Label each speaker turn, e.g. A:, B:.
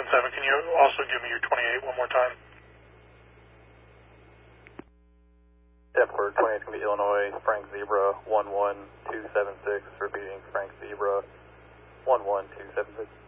A: 217, can you also give me your 28 one more time?
B: Yep, for 28 going to be Illinois, Frank Zebra 11276, repeating Frank Zebra 11276.